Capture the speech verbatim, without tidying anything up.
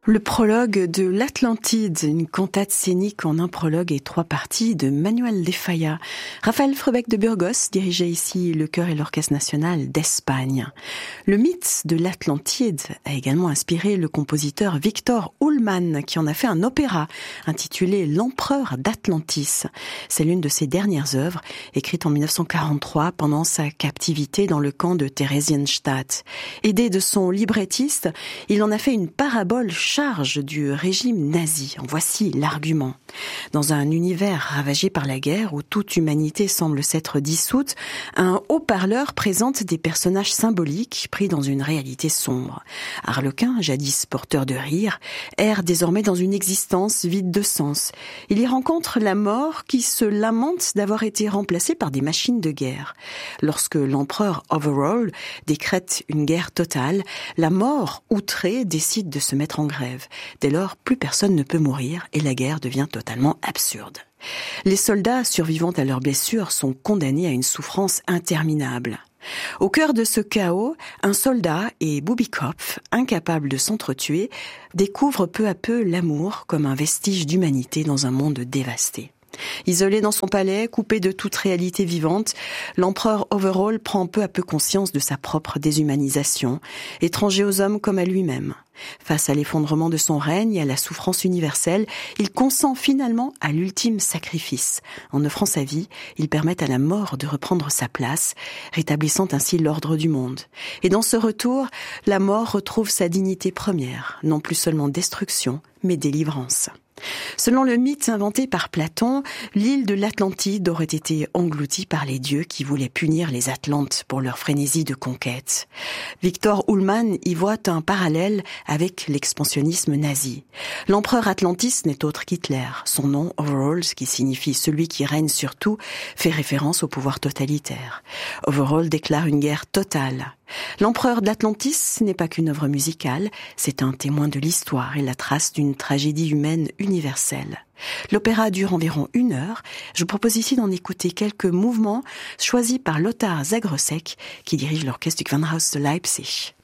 Le prologue de l'Atlantide, une cantate scénique en un prologue et trois parties de Manuel de Falla. Raphaël Frebec de Burgos dirigeait ici le chœur et l'orchestre national d'Espagne. Le mythe de l'Atlantide a également inspiré le compositeur Victor Ullmann, qui en a fait un opéra intitulé L'Empereur d'Atlantis. C'est l'une de ses dernières œuvres, écrite en dix-neuf cent quarante-trois pendant sa captivité dans le camp de Theresienstadt. Aidé de son librettiste, il en a fait une parabole charge du régime nazi. En voici l'argument. Dans un univers ravagé par la guerre où toute humanité semble s'être dissoute, un haut-parleur présente des personnages symboliques pris dans une réalité sombre. Harlequin, jadis porteur de rire, erre désormais dans une existence vide de sens. Il y rencontre la mort qui se lamente d'avoir été remplacée par des machines de guerre. Lorsque l'empereur Overall décrète une guerre totale, la mort, outrée, décide de se mettre en grève. Dès lors, plus personne ne peut mourir et la guerre devient totalement absurde. Les soldats survivant à leurs blessures sont condamnés à une souffrance interminable. Au cœur de ce chaos, un soldat et Bubikopf, incapables de s'entretuer, découvrent peu à peu l'amour comme un vestige d'humanité dans un monde dévasté. Isolé dans son palais, coupé de toute réalité vivante, l'empereur Overall prend peu à peu conscience de sa propre déshumanisation, étranger aux hommes comme à lui-même. Face à l'effondrement de son règne et à la souffrance universelle, il consent finalement à l'ultime sacrifice. En offrant sa vie, il permet à la mort de reprendre sa place, rétablissant ainsi l'ordre du monde. Et dans ce retour, la mort retrouve sa dignité première, non plus seulement destruction, mais délivrance. Selon le mythe inventé par Platon, l'île de l'Atlantide aurait été engloutie par les dieux qui voulaient punir les Atlantes pour leur frénésie de conquête. Victor Ullmann y voit un parallèle avec l'expansionnisme nazi. L'empereur Atlantis n'est autre qu'Hitler. Son nom, Overall, qui signifie celui qui règne sur tout, fait référence au pouvoir totalitaire. Overall déclare une guerre totale. L'empereur de l'Atlantis n'est pas qu'une œuvre musicale, c'est un témoin de l'histoire et la trace d'une tragédie humaine universelle. L'opéra dure environ une heure. Je vous propose ici d'en écouter quelques mouvements choisis par Lothar Zagrossek, qui dirige l'orchestre du Gewandhaus de Leipzig.